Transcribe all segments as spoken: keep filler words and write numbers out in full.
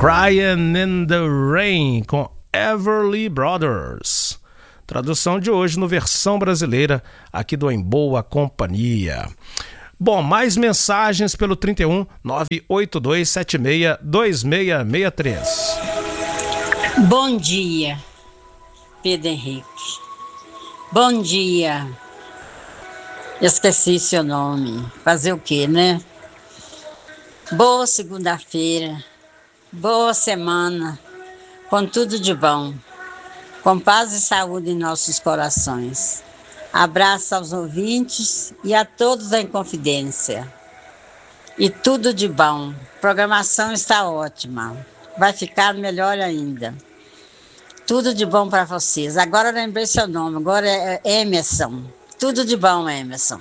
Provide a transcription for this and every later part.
Crying in the Rain com Everly Brothers. Tradução de hoje no versão brasileira aqui do Em Boa Companhia. Bom, mais mensagens pelo trinta e um, nove oito dois sete seis, dois seis seis três. Bom dia, Pedro Henrique. Bom dia. Esqueci seu nome. Fazer o quê, né? Boa segunda-feira. Boa semana. Com tudo de bom. Com paz e saúde em nossos corações. Abraço aos ouvintes e a todos da Inconfidência. E tudo de bom. A programação está ótima. Vai ficar melhor ainda. Tudo de bom para vocês. Agora lembrei seu nome. Agora é Emerson. Tudo de bom, Emerson.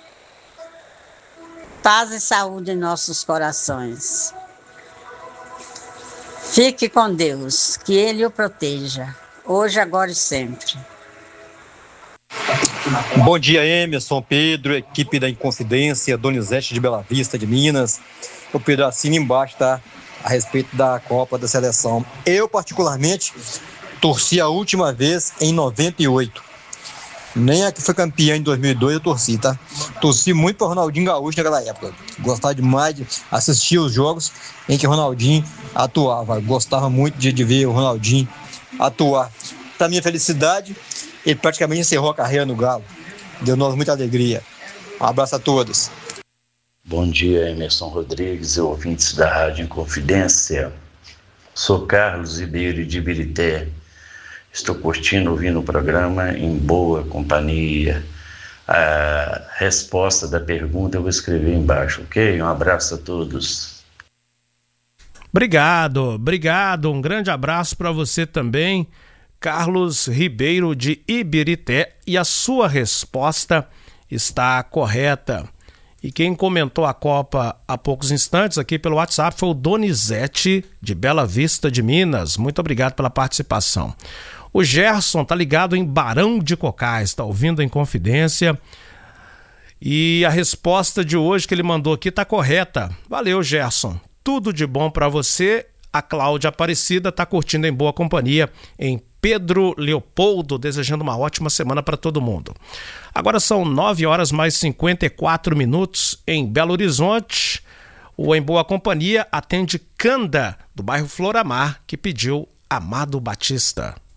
Paz e saúde em nossos corações. Fique com Deus. Que Ele o proteja. Hoje, agora e sempre. Bom dia, Emerson, Pedro, equipe da Inconfidência, Donizete de Bela Vista, de Minas. O Pedro assina embaixo, tá? A respeito da Copa da Seleção. Eu, particularmente, torci a última vez em noventa e oito. Nem a que foi campeã em dois mil e dois eu torci, tá? Torci muito para Ronaldinho Gaúcho naquela época. Gostava demais de assistir os jogos em que o Ronaldinho atuava. Gostava muito de, de ver o Ronaldinho atuar. Para minha felicidade, ele praticamente encerrou a carreira no Galo. Deu-nos muita alegria. Um abraço a todos. Bom dia, Emerson Rodrigues e ouvintes da Rádio Inconfidência. Sou Carlos Ribeiro de Ibirité. Estou curtindo, ouvindo o programa Em Boa Companhia. A resposta da pergunta eu vou escrever embaixo, ok? Um abraço a todos. Obrigado, obrigado. Um grande abraço para você também, Carlos Ribeiro de Ibirité. E a sua resposta está correta. E quem comentou a Copa há poucos instantes aqui pelo WhatsApp foi o Donizete de Bela Vista de Minas. Muito obrigado pela participação. O Gerson tá ligado em Barão de Cocais, está ouvindo a Inconfidência. E a resposta de hoje que ele mandou aqui tá correta. Valeu, Gerson. Tudo de bom para você. A Cláudia Aparecida tá curtindo Em Boa Companhia em Pedro Leopoldo, desejando uma ótima semana para todo mundo. Agora são nove horas mais cinquenta e quatro minutos em Belo Horizonte. O Em Boa Companhia atende Canda, do bairro Floramar, que pediu Amado Batista.